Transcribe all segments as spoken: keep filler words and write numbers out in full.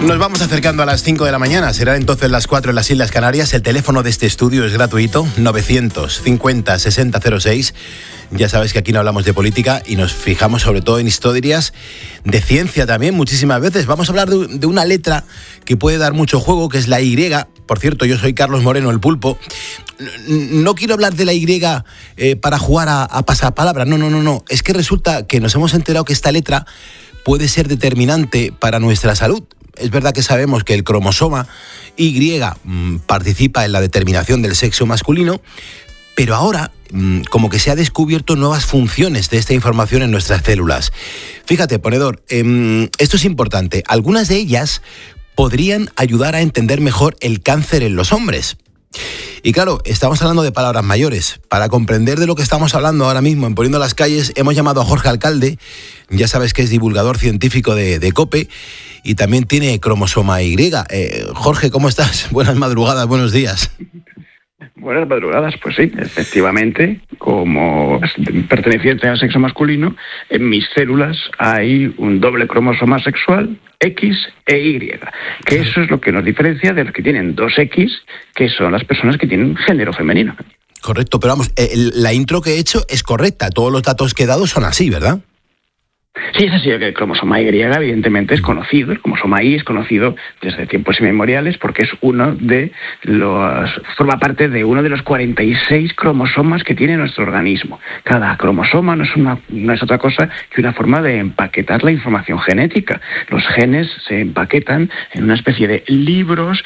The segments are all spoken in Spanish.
Nos vamos acercando a las cinco de la mañana, serán entonces las cuatro en las Islas Canarias. El teléfono de este estudio es gratuito, novecientos cincuenta sesenta cero seis. Ya sabes que aquí no hablamos de política y nos fijamos sobre todo en historias de ciencia también muchísimas veces. Vamos a hablar de, de una letra que puede dar mucho juego, que es la Y. Por cierto, yo soy Carlos Moreno, el Pulpo. No quiero hablar de la Y eh, para jugar a, a pasapalabra, no, no, no, no. Es que resulta que nos hemos enterado que esta letra puede ser determinante para nuestra salud. Es verdad que sabemos que el cromosoma Y mmm, participa en la determinación del sexo masculino, pero ahora mmm, como que se ha descubierto nuevas funciones de esta información en nuestras células. Fíjate, ponedor, eh, esto es importante. Algunas de ellas podrían ayudar a entender mejor el cáncer en los hombres. Y claro, estamos hablando de palabras mayores. Para comprender de lo que estamos hablando ahora mismo en Poniendo las Calles, hemos llamado a Jorge Alcalde. Ya sabes que es divulgador científico de, de COPE y también tiene cromosoma Y. Eh, Jorge, ¿cómo estás? Buenas madrugadas, buenos días. Buenas madrugadas, pues sí, efectivamente, como perteneciente al sexo masculino, en mis células hay un doble cromosoma sexual, X e Y, que eso es lo que nos diferencia de los que tienen dos X, que son las personas que tienen género femenino. Correcto, pero vamos, eh, la intro que he hecho es correcta, todos los datos que he dado son así, ¿verdad? Sí, es así, que el cromosoma Y evidentemente es conocido, el cromosoma Y es conocido desde tiempos inmemoriales porque es uno de los, forma parte de uno de los cuarenta y seis cromosomas que tiene nuestro organismo. Cada cromosoma no es, una, no es otra cosa que una forma de empaquetar la información genética. Los genes se empaquetan en una especie de libros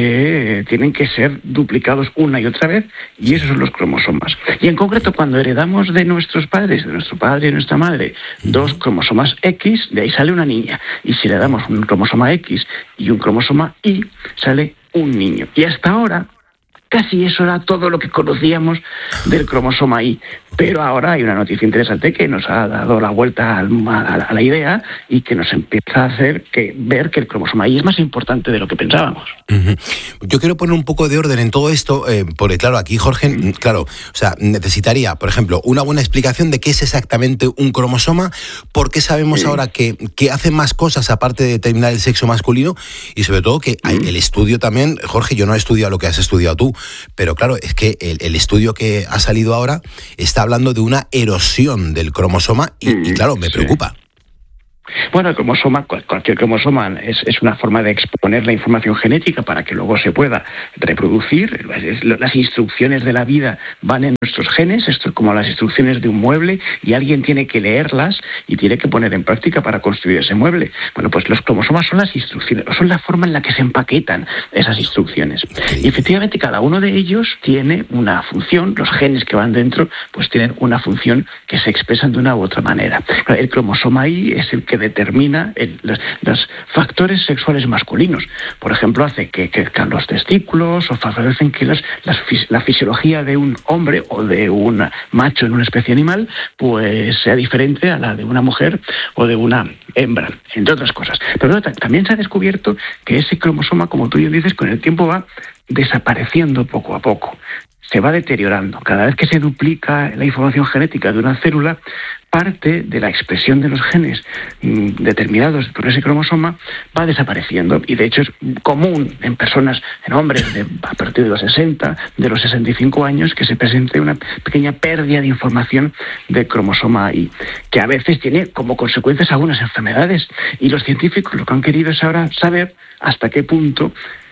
que tienen que ser duplicados una y otra vez, y esos son los cromosomas. Y en concreto, cuando heredamos de nuestros padres, de nuestro padre y nuestra madre, dos cromosomas, cromosomas X, de ahí sale una niña. Y si le damos un cromosoma X y un cromosoma Y, sale un niño. Y hasta ahora, casi eso era todo lo que conocíamos del cromosoma Y. Pero ahora hay una noticia interesante que nos ha dado la vuelta a la idea y que nos empieza a hacer que ver que el cromosoma Y es más importante de lo que pensábamos. Uh-huh. Yo quiero poner un poco de orden en todo esto, eh, porque claro, aquí Jorge, claro, o sea, necesitaría, por ejemplo, una buena explicación de qué es exactamente un cromosoma, por qué sabemos sí. ahora que, que hace más cosas aparte de determinar el sexo masculino, y sobre todo que hay el estudio también, Jorge, yo no he estudiado lo que has estudiado tú, pero claro, es que el, el estudio que ha salido ahora está hablando de una erosión del cromosoma y, y claro, me preocupa. Bueno, el cromosoma, cualquier cromosoma es, es una forma de exponer la información genética para que luego se pueda reproducir. Las instrucciones de la vida van en nuestros genes, esto es como las instrucciones de un mueble, y alguien tiene que leerlas y tiene que poner en práctica para construir ese mueble. Bueno, pues los cromosomas son las instrucciones, son la forma en la que se empaquetan esas instrucciones. Y efectivamente cada uno de ellos tiene una función, los genes que van dentro pues tienen una función que se expresan de una u otra manera. El cromosoma Y es el que determina el, los, los factores sexuales masculinos. Por ejemplo, hace que crezcan los testículos o favorecen que las, las, la fisiología de un hombre o de un macho en una especie animal pues sea diferente a la de una mujer o de una hembra, entre otras cosas. Pero no, también se ha descubierto que ese cromosoma, como tú bien dices, con el tiempo va desapareciendo poco a poco. Se va deteriorando. Cada vez que se duplica la información genética de una célula, parte de la expresión de los genes mmm, determinados por ese cromosoma va desapareciendo. Y de hecho es común en personas, en hombres de, a partir de los sesenta, de los sesenta y cinco años, que se presente una pequeña pérdida de información del cromosoma Y, que a veces tiene como consecuencias algunas enfermedades. Y los científicos lo que han querido es ahora saber hasta qué punto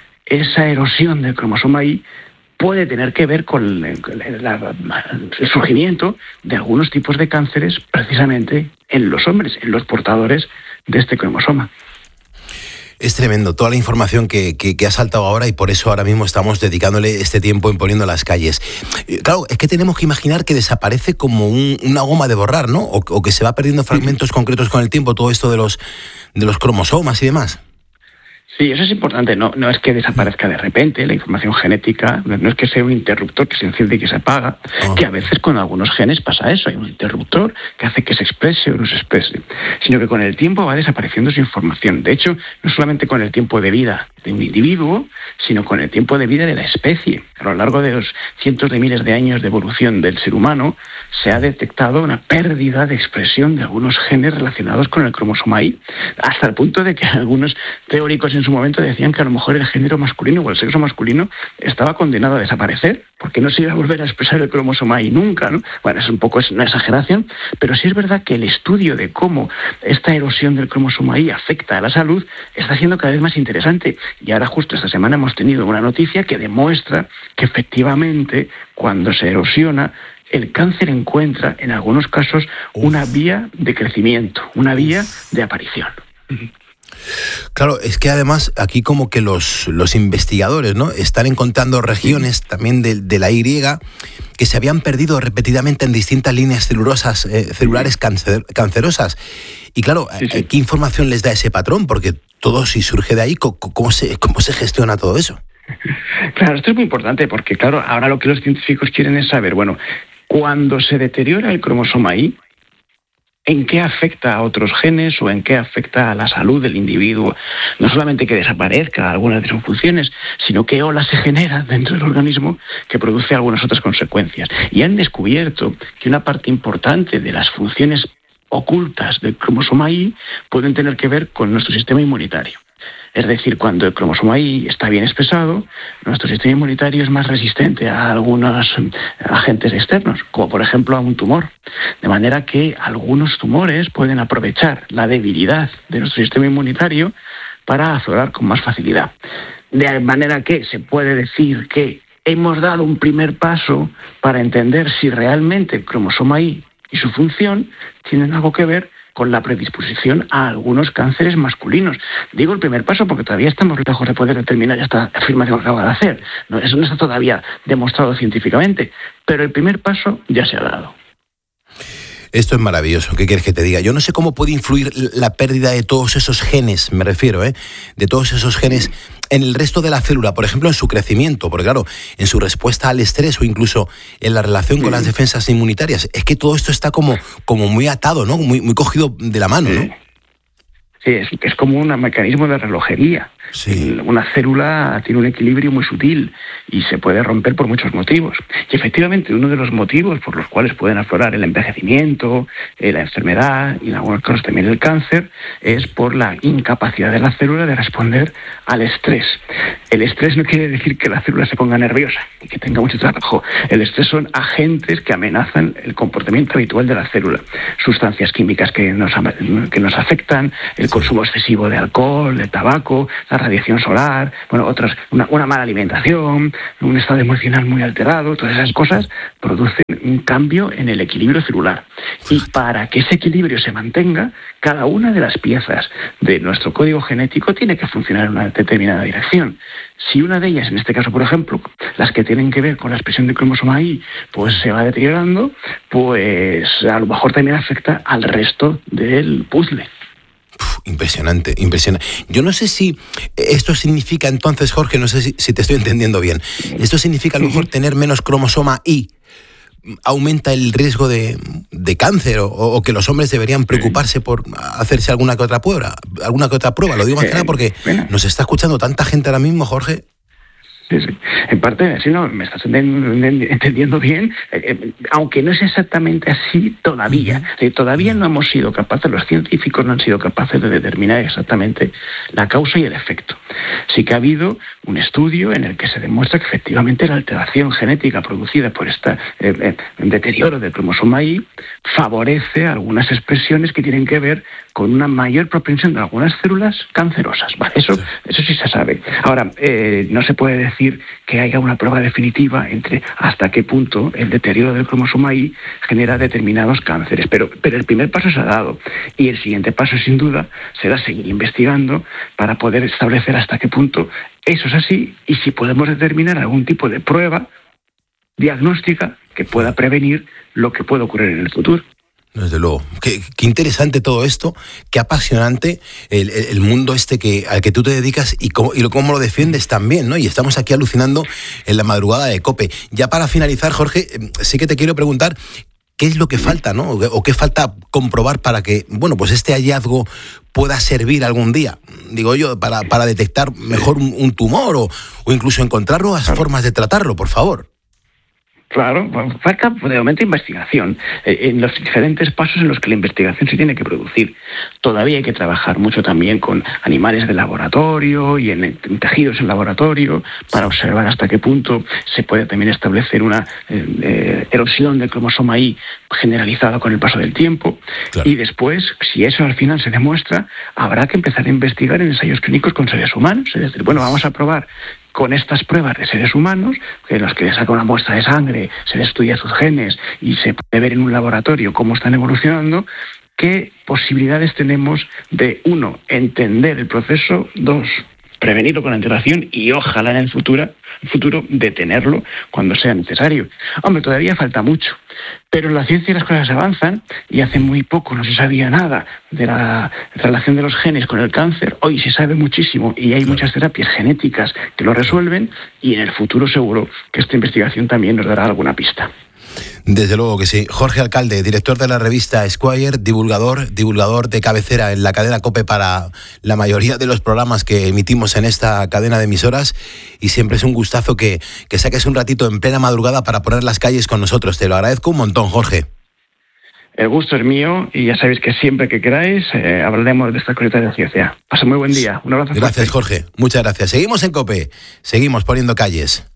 esa erosión del cromosoma Y puede tener que ver con el, la, el surgimiento de algunos tipos de cánceres precisamente en los hombres, en los portadores de este cromosoma. Es tremendo toda la información que, que, que ha saltado ahora y por eso ahora mismo estamos dedicándole este tiempo en Poniendo las Calles. Claro, es que tenemos que imaginar que desaparece como un, una goma de borrar, ¿no? O, o que se va perdiendo fragmentos concretos con el tiempo, todo esto de los, de los cromosomas y demás. Sí, eso es importante. No, no es que desaparezca de repente la información genética, no es que sea un interruptor que se enciende y que se apaga, oh. que a veces con algunos genes pasa eso, hay un interruptor que hace que se exprese o no se exprese, sino que con el tiempo va desapareciendo su información. De hecho, no solamente con el tiempo de vida de un individuo, sino con el tiempo de vida de la especie. A lo largo de los cientos de miles de años de evolución del ser humano, se ha detectado una pérdida de expresión de algunos genes relacionados con el cromosoma Y, hasta el punto de que algunos teóricos en su momento decían que a lo mejor el género masculino o el sexo masculino estaba condenado a desaparecer, porque no se iba a volver a expresar el cromosoma Y nunca, ¿no? Bueno, es un poco es una exageración, pero sí es verdad que el estudio de cómo esta erosión del cromosoma Y afecta a la salud está siendo cada vez más interesante. Y ahora justo esta semana hemos tenido una noticia que demuestra que efectivamente cuando se erosiona, el cáncer encuentra en algunos casos una vía de crecimiento, una vía de aparición. Claro, es que además aquí como que los, los investigadores, ¿no?, están encontrando regiones también de, de la Y que se habían perdido repetidamente en distintas líneas celulosas, eh, celulares cáncer, cancerosas. Y claro, sí, sí. ¿qué información les da ese patrón? Porque todo si surge de ahí, ¿cómo, cómo, se, cómo se gestiona todo eso? Claro, esto es muy importante porque, claro, ahora lo que los científicos quieren es saber, bueno, cuando se deteriora el cromosoma Y, ¿en qué afecta a otros genes o en qué afecta a la salud del individuo? No solamente que desaparezca algunas de sus funciones, sino qué ola se genera dentro del organismo que produce algunas otras consecuencias. Y han descubierto que una parte importante de las funciones ocultas del cromosoma Y pueden tener que ver con nuestro sistema inmunitario. Es decir, cuando el cromosoma Y está bien expresado, nuestro sistema inmunitario es más resistente a algunos agentes externos, como por ejemplo a un tumor. De manera que algunos tumores pueden aprovechar la debilidad de nuestro sistema inmunitario para aflorar con más facilidad. De manera que se puede decir que hemos dado un primer paso para entender si realmente el cromosoma Y y su función tienen algo que ver con la predisposición a algunos cánceres masculinos. Digo el primer paso porque todavía estamos lejos de poder determinar esta afirmación que acabo de hacer. No, eso no está todavía demostrado científicamente, pero el primer paso ya se ha dado. Esto es maravilloso, ¿qué quieres que te diga? Yo no sé cómo puede influir la pérdida de todos esos genes, me refiero, ¿eh? de todos esos genes en el resto de la célula, por ejemplo, en su crecimiento, porque claro, en su respuesta al estrés o incluso en la relación con las defensas inmunitarias. Es que todo esto está como, como muy atado, ¿no? Muy, muy cogido de la mano, ¿no? Sí, es, es como un mecanismo de relojería. Sí. Una célula tiene un equilibrio muy sutil y se puede romper por muchos motivos. Y efectivamente, uno de los motivos por los cuales pueden aflorar el envejecimiento, eh, la enfermedad y en algunos casos también el cáncer, es por la incapacidad de la célula de responder al estrés. El estrés no quiere decir que la célula se ponga nerviosa y que tenga mucho trabajo. El estrés son agentes que amenazan el comportamiento habitual de la célula. Sustancias químicas que nos, que nos afectan, el consumo excesivo de alcohol, de tabaco, la radiación solar, bueno, otras, una, una mala alimentación, un estado emocional muy alterado, todas esas cosas producen un cambio en el equilibrio celular. Y para que ese equilibrio se mantenga, cada una de las piezas de nuestro código genético tiene que funcionar en una determinada dirección. Si una de ellas, en este caso, por ejemplo, las que tienen que ver con la expresión del cromosoma Y, pues se va deteriorando, pues a lo mejor también afecta al resto del puzzle. Uf, impresionante, impresionante. Yo no sé si esto significa entonces, Jorge, no sé si, si te estoy entendiendo bien. ¿Esto significa a lo mejor tener menos cromosoma Y aumenta el riesgo de, de cáncer o, o que los hombres deberían preocuparse por hacerse alguna que otra prueba? Alguna que otra prueba. Lo digo más que nada porque nos está escuchando tanta gente ahora mismo, Jorge. Sí, sí. En parte, si no, me estás entendiendo bien, eh, aunque no es exactamente así todavía. Uh-huh. Todavía no hemos sido capaces, los científicos no han sido capaces de determinar exactamente la causa y el efecto. Sí que ha habido un estudio en el que se demuestra que efectivamente la alteración genética producida por este eh, eh, deterioro del cromosoma Y favorece algunas expresiones que tienen que ver con una mayor propensión de algunas células cancerosas. Vale, eso, sí. eso sí se sabe. Ahora, eh, no se puede decir que haya una prueba definitiva entre hasta qué punto el deterioro del cromosoma Y genera determinados cánceres, pero, pero el primer paso se ha dado y el siguiente paso, sin duda, será seguir investigando para poder establecer hasta qué punto eso es así y si podemos determinar algún tipo de prueba diagnóstica que pueda prevenir lo que pueda ocurrir en el futuro. Desde luego. Qué, qué interesante todo esto, qué apasionante el, el, el mundo este que, al que tú te dedicas y cómo, y lo, cómo lo defiendes también, ¿no? Y estamos aquí alucinando en la madrugada de COPE. Ya para finalizar, Jorge, sí que te quiero preguntar qué es lo que falta, ¿no? O, o qué falta comprobar para que, bueno, pues este hallazgo pueda servir algún día, digo yo, para, para detectar mejor un, un tumor o, o incluso encontrar nuevas formas de tratarlo, por favor. Claro, falta de momento investigación eh, en los diferentes pasos en los que la investigación se tiene que producir. Todavía hay que trabajar mucho también con animales de laboratorio y en, en tejidos en laboratorio para observar hasta qué punto se puede también establecer una eh, eh, erosión del cromosoma Y generalizada con el paso del tiempo. Claro. Y después, si eso al final se demuestra, habrá que empezar a investigar en ensayos clínicos con seres humanos. Es decir, bueno, vamos a probar con estas pruebas de seres humanos, en las que le saca una muestra de sangre, se le estudia sus genes y se puede ver en un laboratorio cómo están evolucionando, qué posibilidades tenemos de, uno, entender el proceso, dos, prevenirlo con antelación y ojalá en el futuro, futuro detenerlo cuando sea necesario. Hombre, todavía falta mucho, pero en la ciencia las cosas avanzan y hace muy poco no se sabía nada de la relación de los genes con el cáncer. Hoy se sabe muchísimo y hay muchas terapias genéticas que lo resuelven y en el futuro seguro que esta investigación también nos dará alguna pista. Desde luego que sí. Jorge Alcalde, director de la revista Esquire, divulgador, divulgador de cabecera en la cadena COPE para la mayoría de los programas que emitimos en esta cadena de emisoras, y siempre es un gustazo que, que saques un ratito en plena madrugada para poner las calles con nosotros. Te lo agradezco un montón, Jorge. El gusto es mío y ya sabéis que siempre que queráis eh, hablaremos de esta cosita de la ciencia. Pasa muy buen día. Un abrazo. Gracias, fuerte. Jorge. Muchas gracias. Seguimos en COPE. Seguimos poniendo calles.